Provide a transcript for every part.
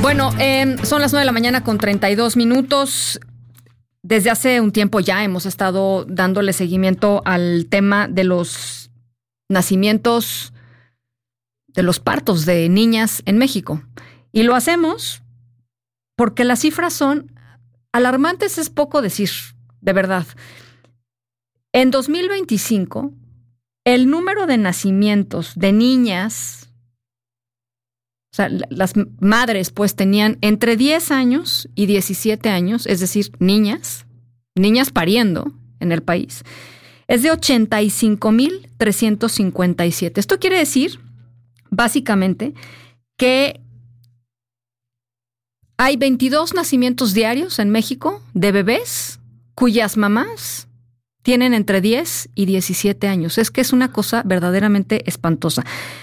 Bueno, son las 9:32 a.m. Desde hace un tiempo ya hemos estado dándole seguimiento al tema de los nacimientos, de los partos de niñas en México. Y lo hacemos porque las cifras son alarmantes, es poco decir, de verdad. En 2025, el número de nacimientos de niñas, o sea, las madres pues tenían entre 10 años y 17 años, es decir, niñas pariendo en el país, es de 85,357. Esto quiere decir, básicamente, que hay 22 nacimientos diarios en México de bebés cuyas mamás tienen entre 10 y 17 años. Es que es una cosa verdaderamente espantosa.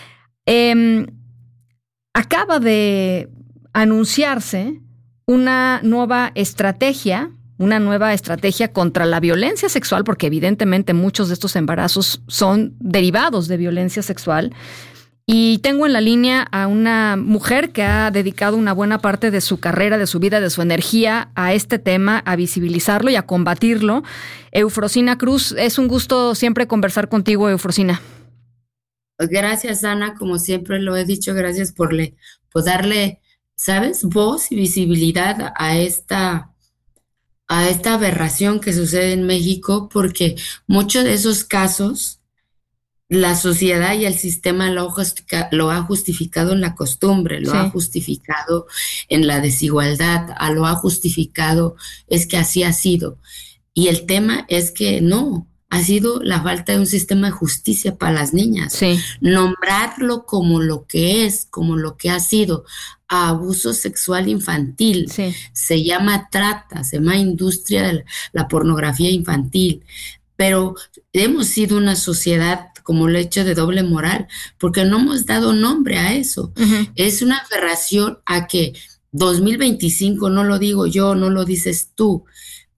Acaba de anunciarse una nueva estrategia contra la violencia sexual, porque evidentemente muchos de estos embarazos son derivados de violencia sexual. Y tengo en la línea a una mujer que ha dedicado una buena parte de su carrera, de su vida, de su energía a este tema, a visibilizarlo y a combatirlo. Eufrosina Cruz, es un gusto siempre conversar contigo, Eufrosina. Gracias, Ana, como siempre lo he dicho, gracias por darle, ¿sabes?, voz y visibilidad a esta aberración que sucede en México, porque muchos de esos casos la sociedad y el sistema lo ha justificado en la costumbre, lo ha justificado en la desigualdad, lo ha justificado, es que así ha sido. Y el tema es que no, ha sido la falta de un sistema de justicia para las niñas. Sí. Nombrarlo como lo que es, como lo que ha sido, abuso sexual infantil. Sí. Se llama trata, se llama industria de la pornografía infantil. Pero hemos sido una sociedad, como lo he hecho, de doble moral, porque no hemos dado nombre a eso. Uh-huh. Es una aberración a que 2025, no lo digo yo, no lo dices tú,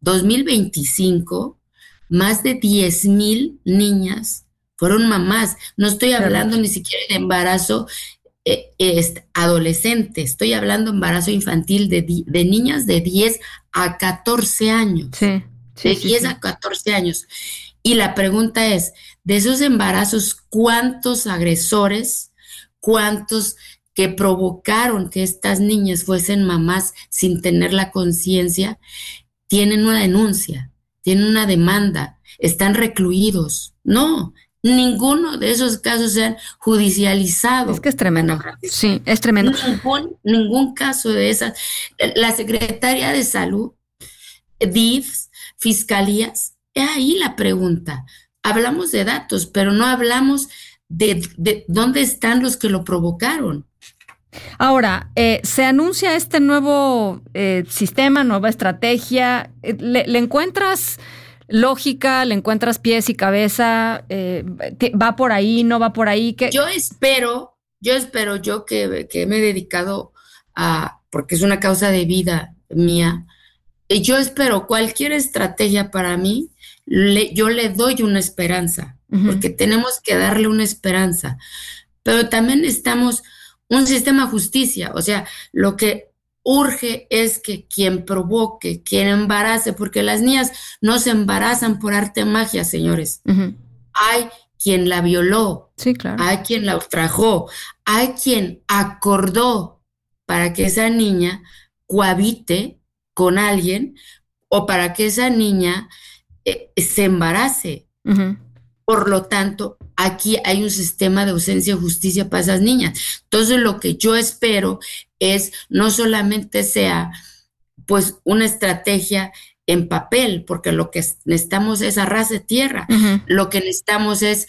2025, más de 10,000 niñas fueron mamás. No estoy hablando ni siquiera de embarazo adolescente, estoy hablando de embarazo infantil de niñas de 10 a 14 años. Sí. De 10 a 14 años. Y la pregunta es, de esos embarazos, ¿cuántos agresores, cuántos que provocaron que estas niñas fuesen mamás sin tener la conciencia, tienen una denuncia, tienen una demanda, están recluidos? No, ninguno de esos casos se han judicializado. Es que es tremendo. Sí, es tremendo. Ningún caso de esas. La Secretaría de Salud, DIFs, fiscalías, es ahí la pregunta. Hablamos de datos, pero no hablamos de dónde están los que lo provocaron. Ahora, se anuncia este nuevo sistema, nueva estrategia. ¿Le encuentras lógica? ¿Le encuentras pies y cabeza? ¿Va por ahí? ¿No va por ahí? ¿Qué? Yo espero que me he dedicado porque es una causa de vida mía. Yo espero cualquier estrategia para mí, yo le doy una esperanza, uh-huh, porque tenemos que darle una esperanza, pero también necesitamos un sistema de justicia. O sea, lo que urge es que quien provoque, quien embarace, porque las niñas no se embarazan por arte de magia, señores. Uh-huh. Hay quien la violó, sí, claro, hay quien la ultrajó, hay quien acordó para que esa niña cohabite con alguien o para que esa niña se embarace. Uh-huh. Por lo tanto, aquí hay un sistema de ausencia de justicia para esas niñas. Entonces, lo que yo espero es no solamente sea pues una estrategia en papel, porque lo que necesitamos es arras de tierra. Uh-huh. Lo que necesitamos es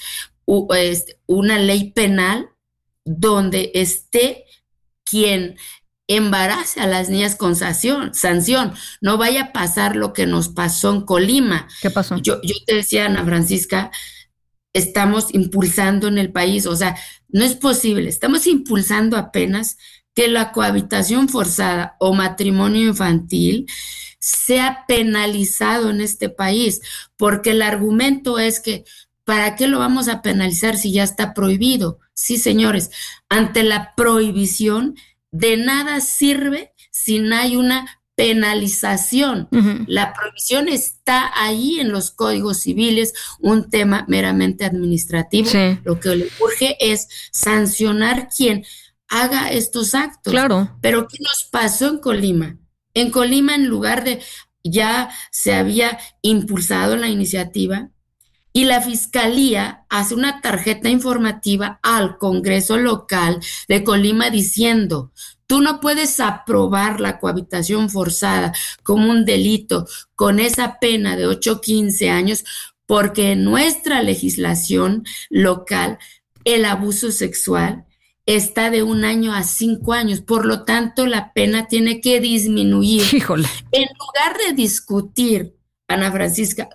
una ley penal donde esté quien embarace a las niñas con sanción. No vaya a pasar lo que nos pasó en Colima. ¿Qué pasó? Yo te decía, Ana Francisca, estamos impulsando en el país, o sea, no es posible, estamos impulsando apenas que la cohabitación forzada o matrimonio infantil sea penalizado en este país, porque el argumento es que ¿para qué lo vamos a penalizar si ya está prohibido? Sí, señores, ante la prohibición de nada sirve si no hay una penalización. Ujú. La prohibición está ahí en los códigos civiles, un tema meramente administrativo. Sí. Lo que le urge es sancionar quien haga estos actos. Claro. Pero ¿qué nos pasó en Colima? En Colima, en lugar de ya se había impulsado la iniciativa y la fiscalía hace una tarjeta informativa al Congreso local de Colima diciendo: tú no puedes aprobar la cohabitación forzada como un delito con esa pena de 8 o 15 años, porque en nuestra legislación local el abuso sexual está de 1 año a 5 años. Por lo tanto, la pena tiene que disminuir. Híjole. En lugar de discutir, Ana Francisca,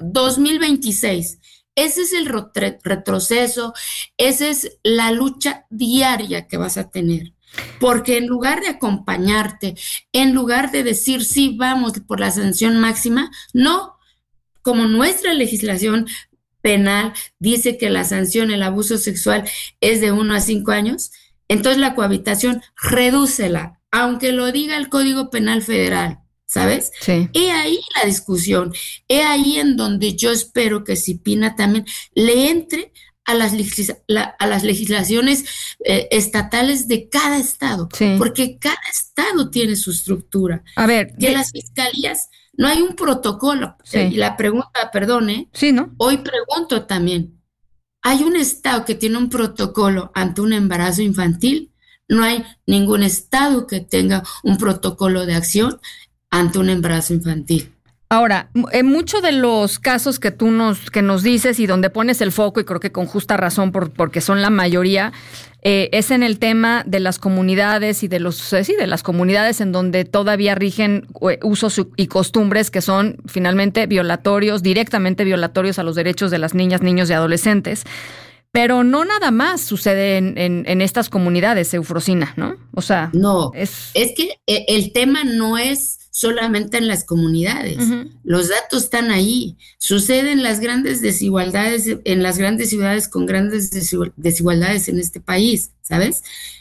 2026, ese es el retroceso, esa es la lucha diaria que vas a tener. Porque en lugar de acompañarte, en lugar de decir sí, vamos por la sanción máxima, no, como nuestra legislación penal dice que la sanción, el abuso sexual es de 1 a 5 años, entonces la cohabitación redúcela, aunque lo diga el Código Penal Federal, ¿sabes? Sí. He ahí la discusión, he ahí en donde yo espero que Cipina también le entre a las legislaciones estatales de cada estado, Sí. porque cada estado tiene su estructura. A ver, Que las fiscalías, no hay un protocolo. Sí. Y la pregunta, perdone, sí, ¿no? hoy pregunto también, ¿hay un estado que tiene un protocolo ante un embarazo infantil? No hay ningún estado que tenga un protocolo de acción ante un embarazo infantil. Ahora, en muchos de los casos que tú nos dices y donde pones el foco, y creo que con justa razón porque son la mayoría, es en el tema de las comunidades y de las comunidades en donde todavía rigen usos y costumbres que son finalmente directamente violatorios a los derechos de las niñas, niños y adolescentes. Pero no nada más sucede en estas comunidades, Eufrosina, ¿no? O sea, no, es que el tema no es solamente en las comunidades. Uh-huh. Los datos están ahí. Suceden las grandes desigualdades en las grandes ciudades con grandes desigualdades en este país, ¿sabes?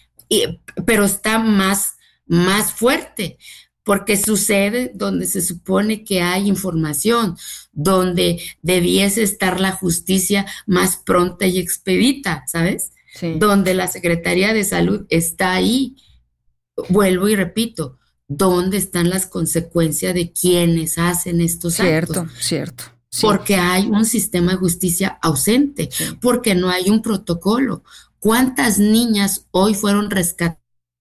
Pero está más fuerte, porque sucede donde se supone que hay información, donde debiese estar la justicia más pronta y expedita, ¿sabes? Sí. Donde la Secretaría de Salud está ahí. Vuelvo y repito, ¿dónde están las consecuencias de quienes hacen estos actos? Cierto. Sí. Porque hay un sistema de justicia ausente, sí. Porque no hay un protocolo. ¿Cuántas niñas hoy fueron rescatadas?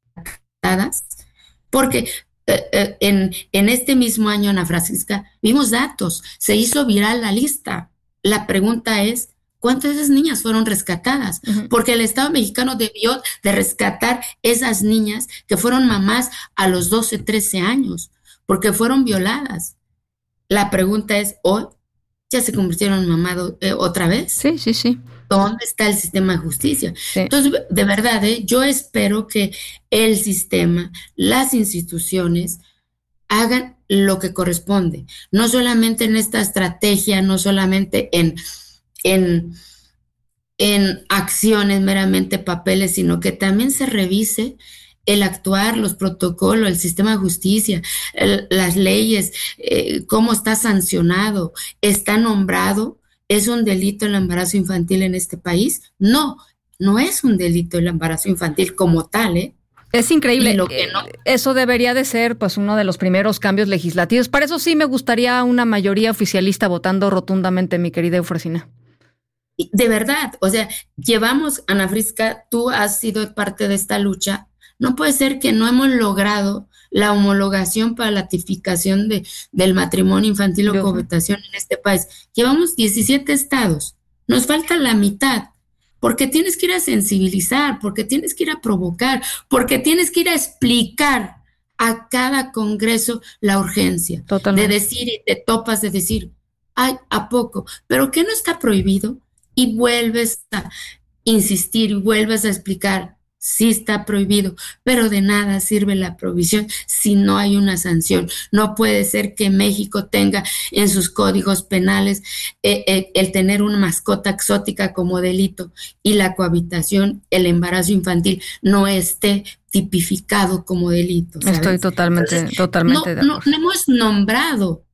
Porque en este mismo año, Ana Francisca, vimos datos, se hizo viral la lista. La pregunta es, ¿cuántas de esas niñas fueron rescatadas? Uh-huh. Porque el Estado mexicano debió de rescatar esas niñas que fueron mamás a los 12, 13 años, porque fueron violadas. La pregunta es, ¿hoy ya se convirtieron en mamá otra vez? Sí. ¿Dónde está el sistema de justicia? Sí. Entonces, de verdad, yo espero que el sistema, las instituciones hagan lo que corresponde, no solamente en esta estrategia, no solamente en acciones meramente papeles, sino que también se revise el actuar, los protocolos, el sistema de justicia, las leyes, cómo está sancionado, está nombrado. ¿Es un delito el embarazo infantil en este país? No es un delito el embarazo infantil como tal, ¿eh? Es increíble. Eso debería de ser pues uno de los primeros cambios legislativos. Para eso sí me gustaría una mayoría oficialista votando rotundamente, mi querida Eufrosina. De verdad, o sea, llevamos, Ana Francisca, tú has sido parte de esta lucha. No puede ser que no hemos logrado la homologación para la tipificación del matrimonio infantil o cohabitación en este país. Llevamos 17 estados, nos falta la mitad, porque tienes que ir a sensibilizar, porque tienes que ir a provocar, porque tienes que ir a explicar a cada congreso la urgencia. Totalmente. De decir, y te topas de decir, ay, ¿a poco? ¿Pero qué no está prohibido? Y vuelves a insistir y vuelves a explicar. sí está prohibido, pero de nada sirve la prohibición si no hay una sanción. No puede ser que México tenga en sus códigos penales el tener una mascota exótica como delito y la cohabitación, el embarazo infantil no esté tipificado como delito, ¿sabes? Estoy totalmente de acuerdo. No hemos nombrado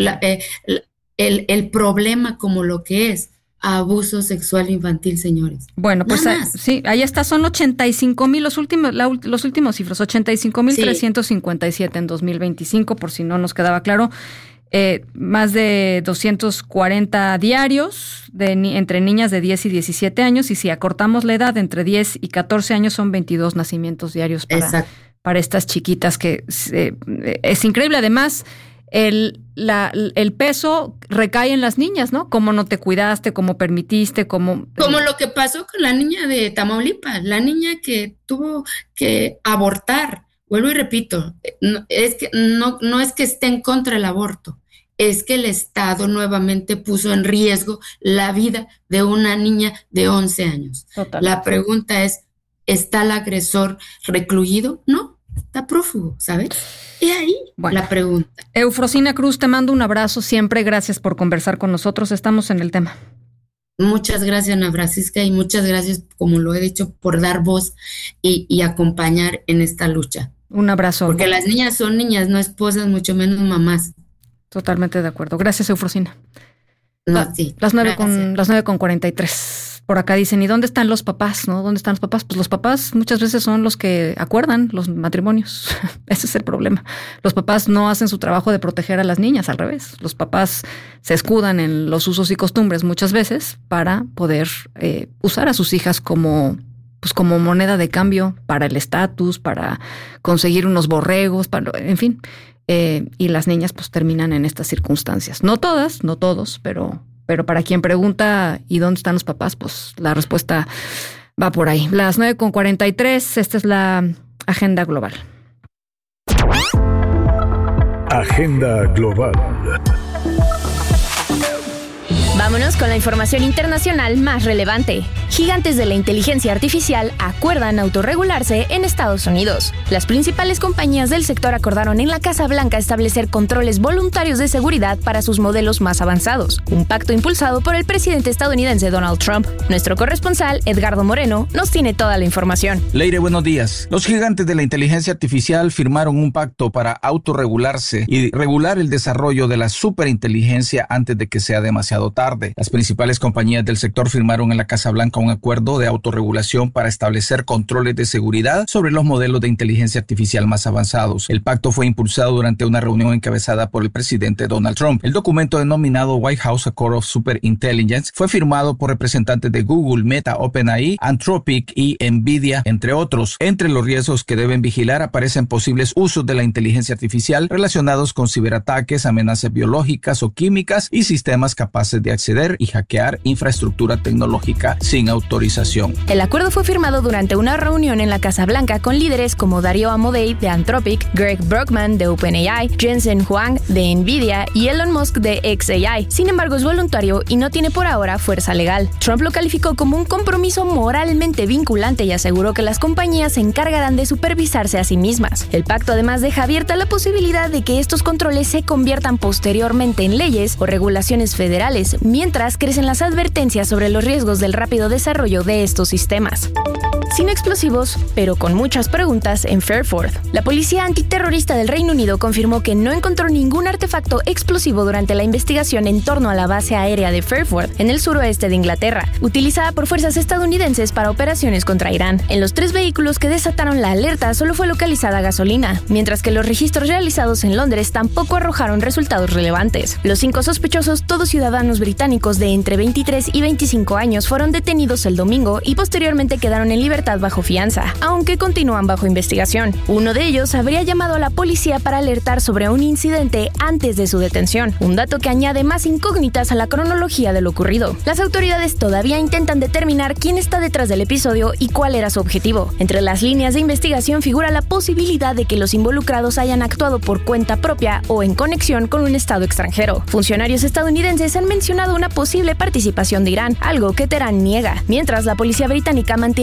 el problema como lo que es. Abuso sexual infantil, señores. Bueno, pues sí, ahí está, son 85,000 los últimos cifras, 85,357 en 2025, por si no nos quedaba claro. Más de 240 diarios entre niñas de 10 y 17 años, y si acortamos la edad entre 10 y 14 años son 22 nacimientos diarios para estas chiquitas, que es increíble. Además, el peso recae en las niñas, ¿no? Cómo no te cuidaste, cómo permitiste, como lo que pasó con la niña de Tamaulipas, la niña que tuvo que abortar. Vuelvo y repito, no es que esté en contra del aborto, es que el Estado nuevamente puso en riesgo la vida de una niña de 11 años. Totalmente. La pregunta es, ¿está el agresor recluido? No, está prófugo, ¿sabes? Y ahí la pregunta. Eufrosina Cruz, te mando un abrazo siempre. Gracias por conversar con nosotros. Estamos en el tema. Muchas gracias, Ana Francisca, y muchas gracias, como lo he dicho, por dar voz y acompañar en esta lucha. Un abrazo. Porque las niñas son niñas, no esposas, mucho menos mamás. Totalmente de acuerdo. Gracias, Eufrosina. Sí. Las 9:43. Por acá dicen, ¿y dónde están los papás? ¿No? ¿Dónde están los papás? Pues los papás muchas veces son los que acuerdan los matrimonios. Ese es el problema. Los papás no hacen su trabajo de proteger a las niñas, al revés. Los papás se escudan en los usos y costumbres muchas veces para poder usar a sus hijas como moneda de cambio para el estatus, para conseguir unos borregos, en fin. Y las niñas pues terminan en estas circunstancias. No todas, no todos, pero para quien pregunta ¿y dónde están los papás? Pues la respuesta va por ahí. Las 9:43, esta es la Agenda Global. Agenda Global. Vámonos con la información internacional más relevante. Gigantes de la inteligencia artificial acuerdan autorregularse en Estados Unidos. Las principales compañías del sector acordaron en la Casa Blanca establecer controles voluntarios de seguridad para sus modelos más avanzados, un pacto impulsado por el presidente estadounidense Donald Trump. Nuestro corresponsal, Edgardo Moreno, nos tiene toda la información. Leire, buenos días. Los gigantes de la inteligencia artificial firmaron un pacto para autorregularse y regular el desarrollo de la superinteligencia antes de que sea demasiado tarde. Las principales compañías del sector firmaron en la Casa Blanca un acuerdo de autorregulación para establecer controles de seguridad sobre los modelos de inteligencia artificial más avanzados. El pacto fue impulsado durante una reunión encabezada por el presidente Donald Trump. El documento denominado White House Accord of Superintelligence fue firmado por representantes de Google, Meta, OpenAI, Anthropic y Nvidia, entre otros. Entre los riesgos que deben vigilar aparecen posibles usos de la inteligencia artificial relacionados con ciberataques, amenazas biológicas o químicas y sistemas capaces de acceder y hackear infraestructura tecnológica sin autorización. El acuerdo fue firmado durante una reunión en la Casa Blanca con líderes como Dario Amodei de Anthropic, Greg Brockman de OpenAI, Jensen Huang de Nvidia y Elon Musk de xAI. Sin embargo, es voluntario y no tiene por ahora fuerza legal. Trump lo calificó como un compromiso moralmente vinculante y aseguró que las compañías se encargarán de supervisarse a sí mismas. El pacto además deja abierta la posibilidad de que estos controles se conviertan posteriormente en leyes o regulaciones federales, mientras crecen las advertencias sobre los riesgos del rápido desarrollo de estos sistemas. Sin explosivos, pero con muchas preguntas en Fairford. La policía antiterrorista del Reino Unido confirmó que no encontró ningún artefacto explosivo durante la investigación en torno a la base aérea de Fairford, en el suroeste de Inglaterra, utilizada por fuerzas estadounidenses para operaciones contra Irán. En los 3 vehículos que desataron la alerta solo fue localizada gasolina, mientras que los registros realizados en Londres tampoco arrojaron resultados relevantes. Los 5 sospechosos, todos ciudadanos británicos de entre 23 y 25 años, fueron detenidos el domingo y posteriormente quedaron en libertad bajo fianza, aunque continúan bajo investigación. Uno de ellos habría llamado a la policía para alertar sobre un incidente antes de su detención, un dato que añade más incógnitas a la cronología de lo ocurrido. Las autoridades todavía intentan determinar quién está detrás del episodio y cuál era su objetivo. Entre las líneas de investigación figura la posibilidad de que los involucrados hayan actuado por cuenta propia o en conexión con un estado extranjero. Funcionarios estadounidenses han mencionado una posible participación de Irán, algo que Teherán niega, mientras la policía británica mantiene abierta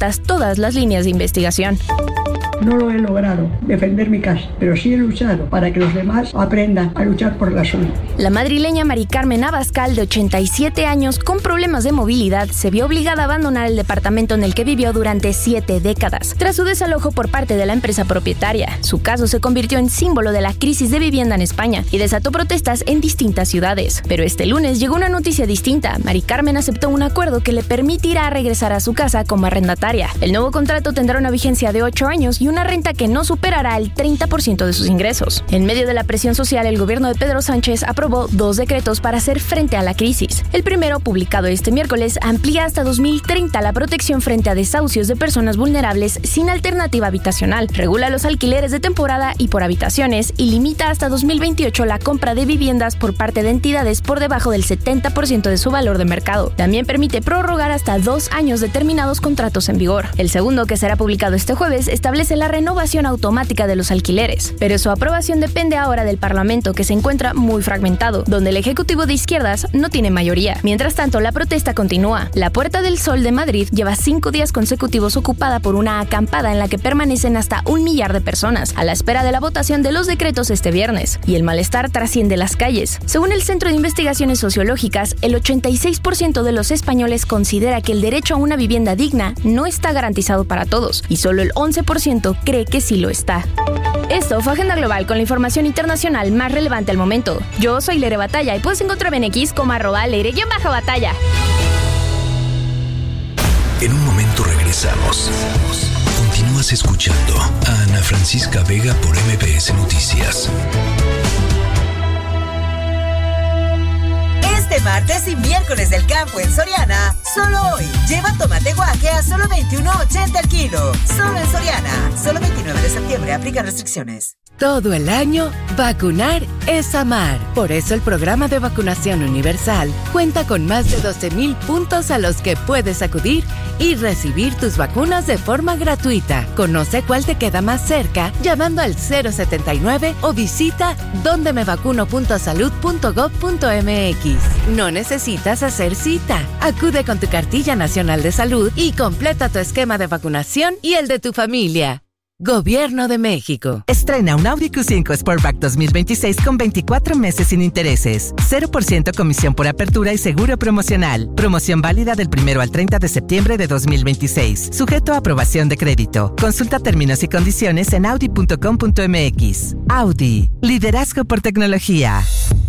abiertas todas las líneas de investigación. No lo he logrado, defender mi casa, pero sí he luchado para que los demás aprendan a luchar por la suya. La madrileña Mari Carmen Abascal, de 87 años, con problemas de movilidad, se vio obligada a abandonar el departamento en el que vivió durante 7 décadas, tras su desalojo por parte de la empresa propietaria. Su caso se convirtió en símbolo de la crisis de vivienda en España y desató protestas en distintas ciudades. Pero este lunes llegó una noticia distinta. Mari Carmen aceptó un acuerdo que le permitirá regresar a su casa como arrendataria. El nuevo contrato tendrá una vigencia de 8 años y una renta que no superará el 30% de sus ingresos. En medio de la presión social, el gobierno de Pedro Sánchez aprobó 2 decretos para hacer frente a la crisis. El primero, publicado este miércoles, amplía hasta 2030 la protección frente a desahucios de personas vulnerables sin alternativa habitacional, regula los alquileres de temporada y por habitaciones y limita hasta 2028 la compra de viviendas por parte de entidades por debajo del 70% de su valor de mercado. También permite prorrogar hasta 2 años determinados contratos en vigor. El segundo, que será publicado este jueves, establece la renovación automática de los alquileres, pero su aprobación depende ahora del Parlamento, que se encuentra muy fragmentado, donde el Ejecutivo de izquierdas no tiene mayoría. Mientras tanto, la protesta continúa. La Puerta del Sol de Madrid lleva 5 días consecutivos ocupada por una acampada en la que permanecen hasta 1 millar de personas, a la espera de la votación de los decretos este viernes, y el malestar trasciende las calles. Según el Centro de Investigaciones Sociológicas, el 86% de los españoles considera que el derecho a una vivienda digna no está garantizado para todos, y solo el 11% cree que sí lo está. Esto fue Agenda Global con la información internacional más relevante al momento. Yo soy Leire Batalla y puedes encontrarme en X como @Leire_Batalla. En un momento regresamos. Continúas escuchando a Ana Francisca Vega por MBS Noticias. Este martes y miércoles del campo en Soriana, solo hoy, lleva tomate guaje a solo $21.80 el kilo. Solo en Soriana, solo 29 de septiembre, aplica restricciones. Todo el año, vacunar es amar. Por eso el programa de vacunación universal cuenta con más de 12,000 puntos a los que puedes acudir y recibir tus vacunas de forma gratuita. Conoce cuál te queda más cerca llamando al 079 o visita dondemevacuno.salud.gov.mx. No necesitas hacer cita. Acude con tu cartilla nacional de salud y completa tu esquema de vacunación y el de tu familia. Gobierno de México. Estrena un Audi Q5 Sportback 2026 con 24 meses sin intereses. 0% comisión por apertura y seguro promocional. Promoción válida del 1 al 30 de septiembre de 2026. Sujeto a aprobación de crédito. Consulta términos y condiciones en audi.com.mx. Audi. Liderazgo por tecnología.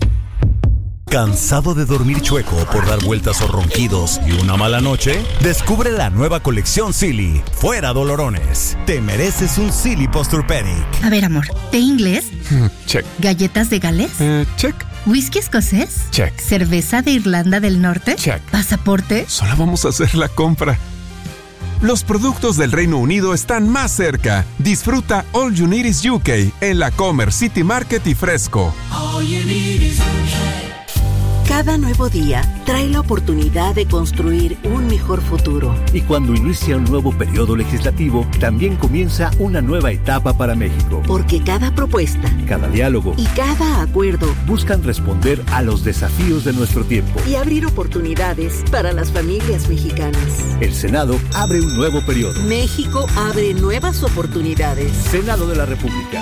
¿Cansado de dormir chueco por dar vueltas o ronquidos y una mala noche? Descubre la nueva colección Silly. Fuera dolorones. Te mereces un Silly Posturepedic. A ver, amor, ¿té inglés? Check. ¿Galletas de Gales? Check. ¿Whisky escocés? Check. ¿Cerveza de Irlanda del Norte? Check. ¿Pasaporte? Solo vamos a hacer la compra. Los productos del Reino Unido están más cerca. Disfruta All You Need Is UK en la Comer City Market y Fresco. All you need is UK. Cada nuevo día trae la oportunidad de construir un mejor futuro. Y cuando inicia un nuevo periodo legislativo, también comienza una nueva etapa para México. Porque cada propuesta, cada diálogo y cada acuerdo buscan responder a los desafíos de nuestro tiempo y abrir oportunidades para las familias mexicanas. El Senado abre un nuevo periodo. México abre nuevas oportunidades. Senado de la República.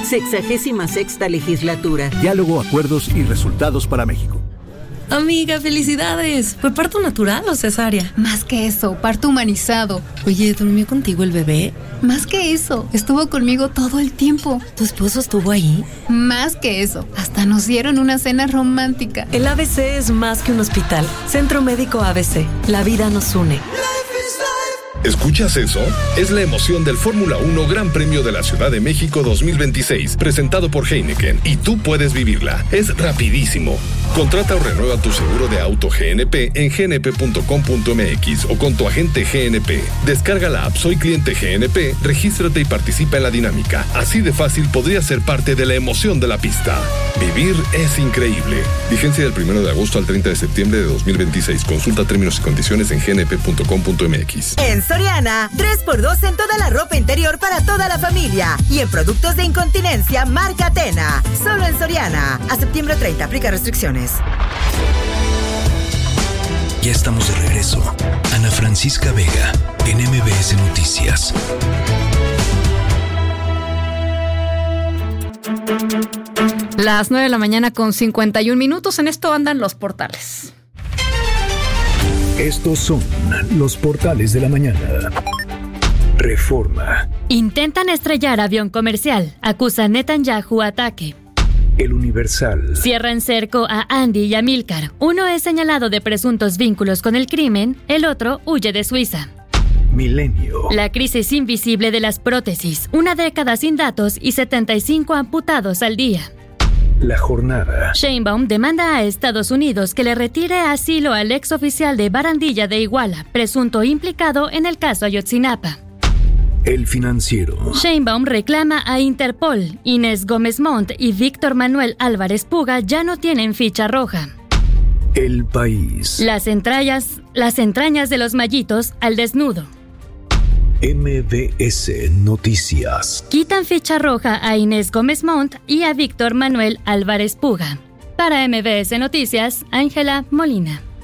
66ª legislatura. Diálogo, acuerdos y resultados para México. Amiga, felicidades. ¿Fue parto natural o cesárea? Más que eso, parto humanizado. Oye, ¿durmió contigo el bebé? Más que eso, estuvo conmigo todo el tiempo. ¿Tu esposo estuvo ahí? Más que eso, hasta nos dieron una cena romántica. El ABC es más que un hospital. Centro Médico ABC. La vida nos une. ¿Escuchas eso? Es la emoción del Fórmula 1 Gran Premio de la Ciudad de México 2026, presentado por Heineken, y tú puedes vivirla. Es rapidísimo. Contrata o renueva tu seguro de auto GNP en gnp.com.mx o con tu agente GNP. Descarga la app Soy Cliente GNP, regístrate y participa en la dinámica. Así de fácil podrías ser parte de la emoción de la pista. Vivir es increíble. Vigencia del 1 de agosto al 30 de septiembre de 2026. Consulta términos y condiciones en gnp.com.mx. En Soriana, 3x2 en toda la ropa interior para toda la familia. Y en productos de incontinencia, marca Atena. Solo en Soriana. A septiembre 30, aplica restricciones. Ya estamos de regreso. Ana Francisca Vega, en MBS Noticias. Las 9 de la mañana con 51 minutos. En esto andan los portales. Estos son los portales de la mañana. Reforma. Intentan estrellar avión comercial. Acusa Netanyahu ataque. El Universal. Cierran cerco a Andy y Amílcar. Uno es señalado de presuntos vínculos con el crimen, el otro huye de Suiza. Milenio. La crisis invisible de las prótesis. Una década sin datos y 75 amputados al día. La Jornada. Sheinbaum demanda a Estados Unidos que le retire asilo al exoficial de Barandilla de Iguala, presunto implicado en el caso Ayotzinapa. El Financiero. Sheinbaum reclama a Interpol. Inés Gómez Montt y Víctor Manuel Álvarez Puga ya no tienen ficha roja. El País. Las entrañas de los mallitos al desnudo. MBS Noticias. Quitan ficha roja a Inés Gómez Montt y a Víctor Manuel Álvarez Puga. Para MBS Noticias, Ángela Molina.